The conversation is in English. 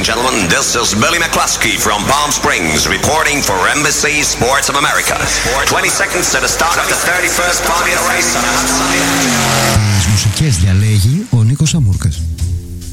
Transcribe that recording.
and gentlemen, this is Billy McCluskey from Palm Springs reporting for Embassy Sports of America. 20 seconds to the start of the 31st Formula race on a hot Sunday. Τις μουσικές διαλέγει ο Νίκος Αμούρκας.